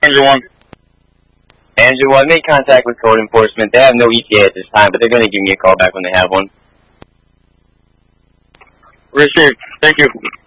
Andrew 1. Andrew 1, made contact with code enforcement. They have no ETA at this time, but they're going to give me a call back when they have one. Received. Thank you.